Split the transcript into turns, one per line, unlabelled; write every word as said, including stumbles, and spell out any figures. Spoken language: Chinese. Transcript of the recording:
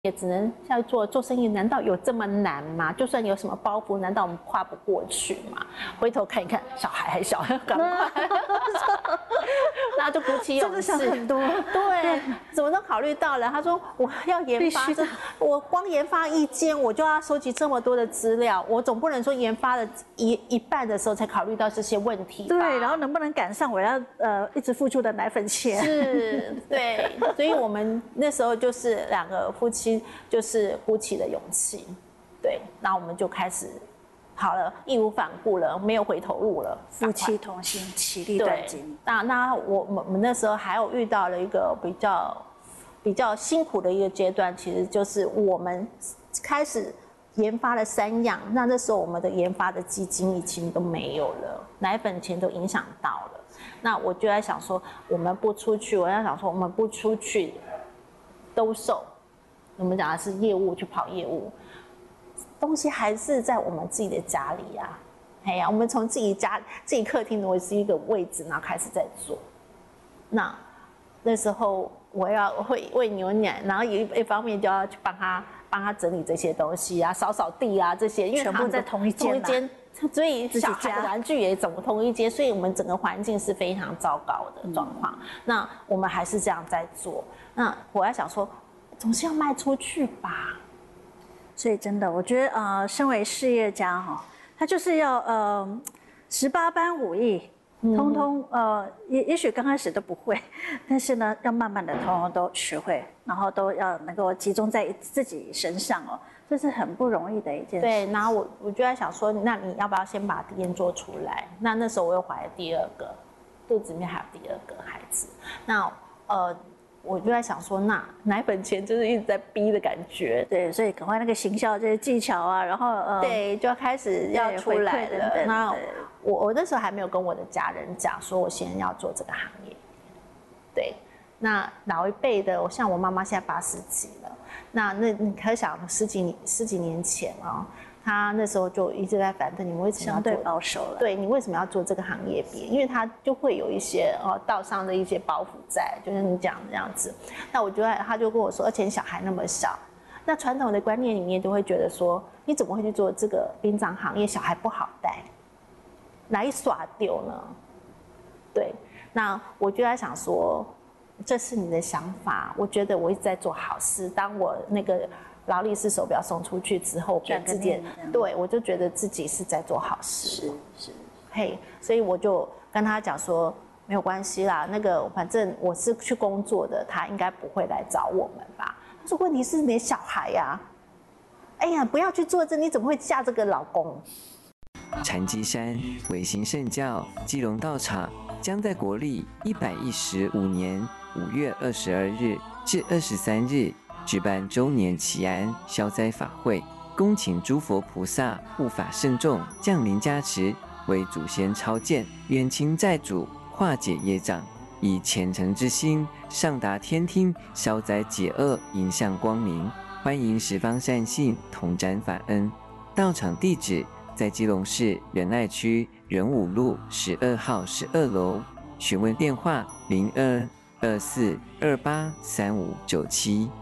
也只能下去做做生意，难道有这么难吗？就算有什么包袱，难道我们跨不过去吗？回头看一看，小孩还小，赶快，然后就鼓起勇气，
真的想很多，
对，怎么都考虑到了。他说我要研发，我光研发一间，我就要收集这么多的资料，我总不能说研发了一一半的时候才考虑到这些问题吧。
对，然后能不能赶上我要呃一直付出的奶粉钱？
是，对，所以我们那时候就是两个夫妻。就是鼓起了勇气，对，那我们就开始好了，义无反顾了，没有回头路了，
夫妻同心，其利断金。
那那我我们那时候还有遇到了一个比较比较辛苦的一个阶段，其实就是我们开始研发了三样，那那时候我们的研发的基金已经都没有了，奶粉钱都影响到了。那我就在想说，我们不出去，我在想说，我们不出去兜售。我们讲的是业务，去跑业务，东西还是在我们自己的家里啊。哎呀，我们从自己家、自己客厅挪是一个位置，然后开始在做。那那时候我要会喂牛奶，然后一一方面就要去帮他帮他整理这些东西啊，扫扫地啊这些，因为
全部在同一间、啊，
同一间，所以小孩的玩具也总同一间，所以我们整个环境是非常糟糕的状况。嗯、那我们还是这样在做。那我在想说。总是要卖出去吧，
所以真的，我觉得呃，身为事业家哈，他就是要呃十八般武艺，通通呃也也许刚开始都不会，但是呢，要慢慢的通通都学会，然后都要能够集中在自己身上哦，这是很不容易的一件事。
对，然后我我就在想说，那你要不要先把底验做出来？那那时候我又怀了第二个，肚子里面还有第二个孩子，那呃。我就在想说，那奶粉钱就是一直在逼的感觉，
对，所以赶快那个行销这些技巧啊，然后呃，
对，就要开始要出来了。
等等
那我我那时候还没有跟我的家人讲，说我现在要做这个行业。对，那老一辈的，像我妈妈现在八十几了，那那你可想十几年十几年前啊、哦。他那时候就一直在反对你们为什么要做
相对保守了，
对你为什么要做这个行业别？因为他就会有一些哦道上的一些包袱在，就是你讲的这样子。那我觉得他就跟我说，而且小孩那么小，那传统的观念里面就会觉得说，你怎么会去做这个殡葬行业？小孩不好带，来耍丢呢？对，那我就在想说，这是你的想法，我觉得我一直在做好事。当我那个。劳力士手表送出去之后，给自己，对我就觉得自己是在做好事。
是是，
嘿，所以我就跟他讲说，没有关系啦，那个反正我是去工作的，他应该不会来找我们吧？他说问题是你的小孩呀、啊，哎呀，不要去做这，你怎么会嫁这个老公？
禅机山维新圣教基隆道场将在国历一百一十五年五月二十二日至二十三日。举办周年祈安消灾法会，恭请诸佛菩萨护法圣众降临加持，为祖先超荐，冤亲债主化解业障，以虔诚之心上达天听，消灾解厄，迎向光明。欢迎十方善信同沾法恩。道场地址在基隆市仁爱区仁武路十二号十二楼，询问电话零二二四二八三五九七。